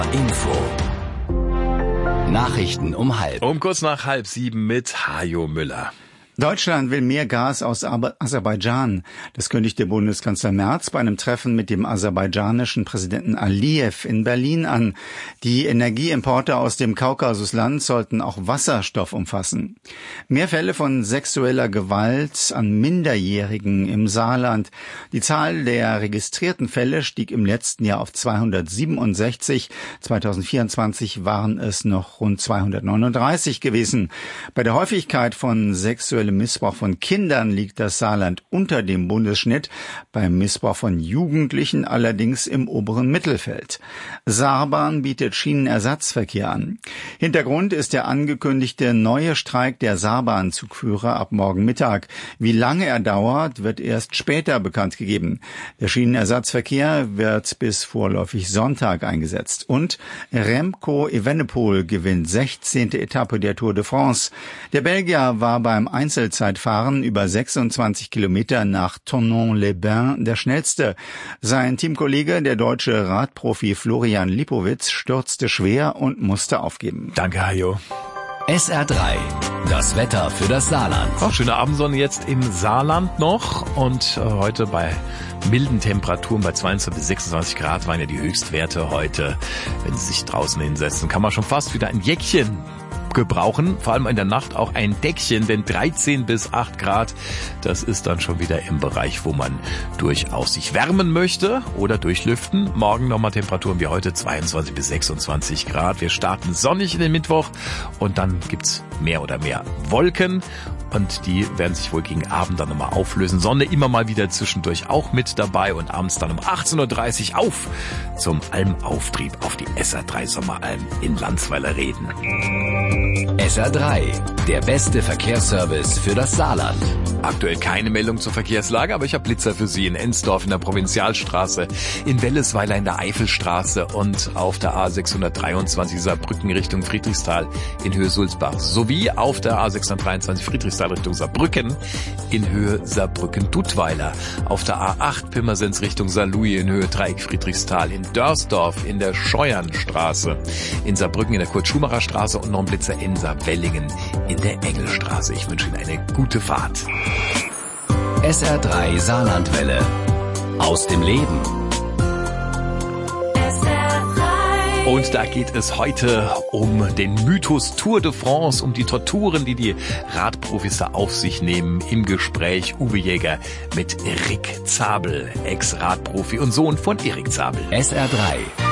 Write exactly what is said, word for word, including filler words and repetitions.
Info. Nachrichten um halb. Um kurz nach halb sieben mit Hajo Müller. Deutschland will mehr Gas aus Aserbaidschan. Das kündigte Bundeskanzler Merz bei einem Treffen mit dem aserbaidschanischen Präsidenten Aliyev in Berlin an. Die Energieimporte aus dem Kaukasusland sollten auch Wasserstoff umfassen. Mehr Fälle von sexueller Gewalt an Minderjährigen im Saarland. Die Zahl der registrierten Fälle stieg im letzten Jahr auf zweihundertsiebenundsechzig. zweitausendvierundzwanzig waren es noch rund zweihundertneununddreißig gewesen. Bei der Häufigkeit von sexuellem Missbrauch von Kindern liegt das Saarland unter dem Bundesschnitt, beim Missbrauch von Jugendlichen allerdings im oberen Mittelfeld. Saarbahn bietet Schienenersatzverkehr an. Hintergrund ist der angekündigte neue Streik der Saarbahn-Zugführer ab morgen Mittag. Wie lange er dauert, wird erst später bekannt gegeben. Der Schienenersatzverkehr wird bis vorläufig Sonntag eingesetzt. Und Remco Evenepoel gewinnt sechzehnte Etappe der Tour de France. Der Belgier war beim Einzelzeitfahren über sechsundzwanzig Kilometer nach Thonon-les-Bains der schnellste. Sein Teamkollege, der deutsche Radprofi Florian Lipowitz, stürzte schwer und musste aufgeben. Danke, Hajo. S R drei. Das Wetter für das Saarland. Auch schöne Abendsonne jetzt im Saarland noch und äh, heute bei milden Temperaturen bei zweiundzwanzig bis sechsundzwanzig Grad waren ja die Höchstwerte heute. Wenn Sie sich draußen hinsetzen, kann man schon fast wieder ein Jäckchen gebrauchen, vor allem in der Nacht auch ein Deckchen, denn dreizehn bis acht Grad, das ist dann schon wieder im Bereich, wo man durchaus sich wärmen möchte oder durchlüften. Morgen nochmal Temperaturen wie heute zweiundzwanzig bis sechsundzwanzig Grad. Wir starten sonnig in den Mittwoch und dann gibt's mehr oder mehr Wolken und die werden sich wohl gegen Abend dann nochmal auflösen. Sonne immer mal wieder zwischendurch auch mit dabei und abends dann um achtzehn Uhr dreißig auf zum Almauftrieb auf die S R drei Sommeralm in Landsweiler Reden. S R drei, der beste Verkehrsservice für das Saarland. Aktuell keine Meldung zur Verkehrslage, aber ich habe Blitzer für Sie in Ensdorf in der Provinzialstraße, in Wellesweiler in der Eifelstraße und auf der A sechshundertdreiundzwanzig Saarbrücken Richtung Friedrichsthal in Höhe Sulzbach sowie auf der A sechshundertdreiundzwanzig Friedrichsthal Richtung Saarbrücken in Höhe Saarbrücken-Duttweiler, auf der A acht Pirmasens Richtung Saarlouis in Höhe Dreieck Friedrichsthal, in Dörsdorf in der Scheuernstraße, in Saarbrücken in der Kurt-Schumacher-Straße und noch ein Blitzer in Saarwellingen in der Engelstraße. Ich wünsche Ihnen eine gute Fahrt. S R drei Saarlandwelle. Aus dem Leben. Und da geht es heute um den Mythos Tour de France, um die Torturen, die die Radprofis da auf sich nehmen. Im Gespräch Uwe Jäger mit Rick Zabel, Ex-Radprofi und Sohn von Erik Zabel. S R drei.